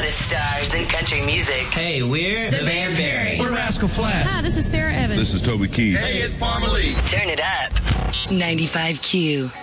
hottest stars in country music. Hey, we're the Van Perry. We're Rascal Flatts. Hi, this is Sarah Evans. This is Toby Keith. Hey, it's Palmer Lee. Turn it up. 95Q.